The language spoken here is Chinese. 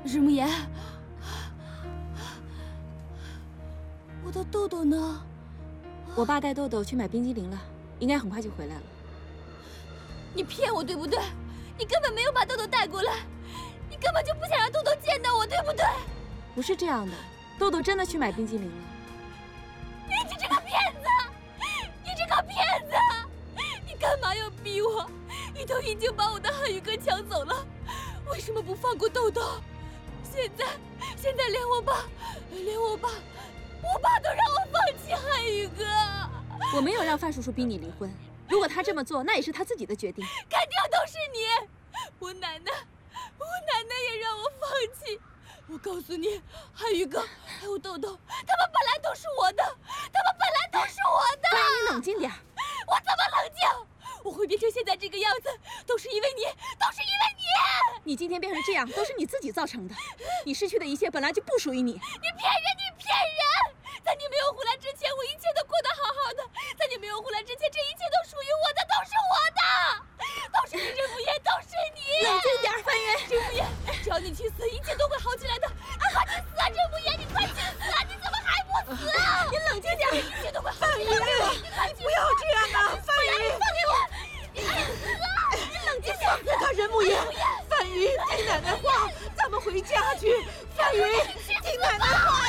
日木言，我的豆豆呢？ 我爸带豆豆去买冰激凌了，应该很快就回来了。 你骗我对不对？你根本没有把豆豆带过来，你根本就不想让豆豆见到我，对不对？ 不是这样的，豆豆真的去买冰激凌了。 你这个骗子！你这个骗子！你干嘛要逼我？你都已经把我的汉语哥抢走了，为什么不放过豆豆？现在连我爸都让我放弃汉语哥。 我没有让范叔叔逼你离婚，如果他这么做，那也是他自己的决定。 肯定都是你！我奶奶也让我放弃。我告诉你，汉语哥还有豆豆，他们本来都是我的， 范宇，你冷静点。 我怎么冷静？我会变成现在这个样子，都是因为你！ 你今天变成这样，都是你自己造成的。你失去的一切本来就不属于你。 你骗人！在你没有回来之前，我一切都过得好好的。在你没有回来之前，这一切都属于我的，都是我的，都是你，日木言，都是你！ 冷静点，范宇。 日木言，只要你去死，一切都会好起来的。你快去死啊，日木言！你快去死啊！你怎么还不死啊？ 你冷静点， 一切都会好起来的。你快去死！ 不要这样啊，范宇！ 放开我！你去死啊！你冷静点！ 放开他，人木言。范宇，听奶奶话，咱们回家去。范宇。